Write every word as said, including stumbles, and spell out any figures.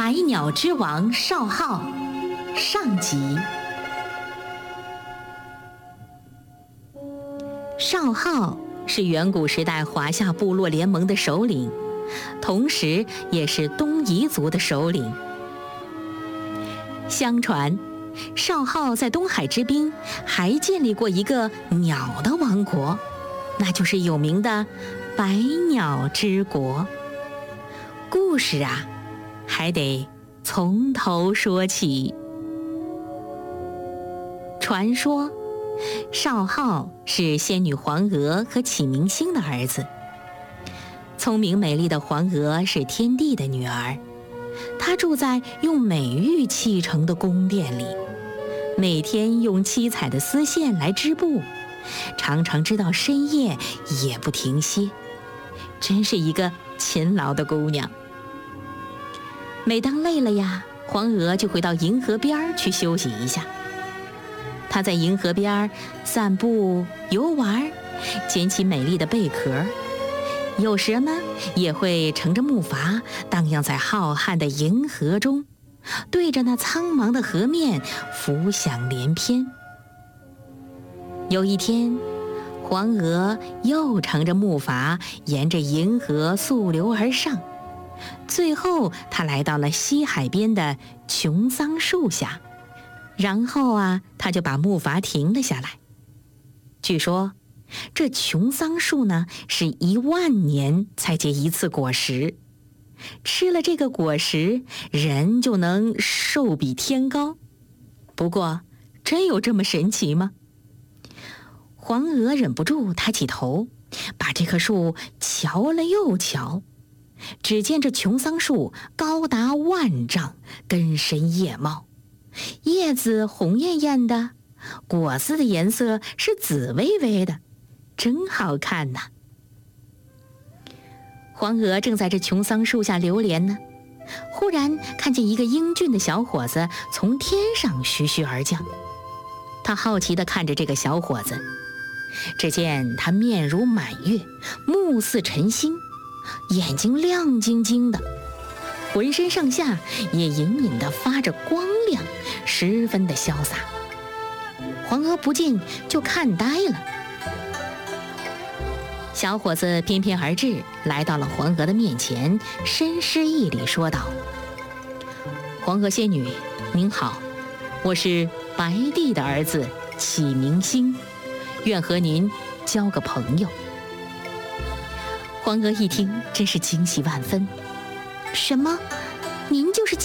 百鸟之王少昊上集。少昊是远古时代华夏部落联盟的首领，同时也是东夷族的首领。相传，少昊在东海之滨还建立过一个鸟的王国，那就是有名的百鸟之国。故事啊，还得从头说起。传说，少昊是仙女黄娥和启明星的儿子。聪明美丽的黄娥是天帝的女儿，她住在用美玉砌成的宫殿里，每天用七彩的丝线来织布，常常织到深夜也不停歇，真是一个勤劳的姑娘。每当累了呀，黄娥就会到银河边去休息一下。她在银河边散步游玩，捡起美丽的贝壳，有时呢也会乘着木筏荡漾在浩瀚的银河中，对着那苍茫的河面浮想联翩。有一天，黄娥又乘着木筏沿着银河溯流而上，最后她来到了西海边的琼桑树下，然后啊，她就把木筏停了下来。据说这琼桑树呢，是一万年才结一次果实，吃了这个果实，人就能寿比天高。不过，真有这么神奇吗？黄娥忍不住抬起头，把这棵树瞧了又瞧。只见这琼桑树高达万丈，根深叶茂，叶子红艳艳的，果子的颜色是紫微微的，真好看呐。黄娥正在这琼桑树下流连呢，忽然看见一个英俊的小伙子从天上徐徐而降。她好奇地看着这个小伙子，只见他面如满月，目似晨星，眼睛亮晶晶的，浑身上下也隐隐地发着光亮，十分的潇洒。黄娥不禁就看呆了。小伙子翩翩而至，来到了黄娥的面前，深施一礼，说道：“黄娥仙女，您好，我是白帝的儿子启明星，愿和您交个朋友。”黄娥一听，真是惊喜万分。什么？您就是